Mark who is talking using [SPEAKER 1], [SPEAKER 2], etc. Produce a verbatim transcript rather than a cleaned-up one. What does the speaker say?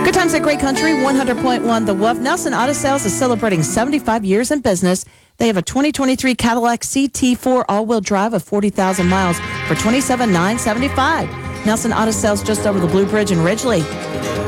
[SPEAKER 1] Good times at Great Country, one hundred point one The Wolf. Nelson Auto Sales is celebrating seventy-five years in business. They have a twenty twenty-three Cadillac C T four all-wheel drive of forty thousand miles for twenty-seven thousand nine hundred seventy-five dollars. Nelson Auto Sales just over the Blue Bridge in Ridgely.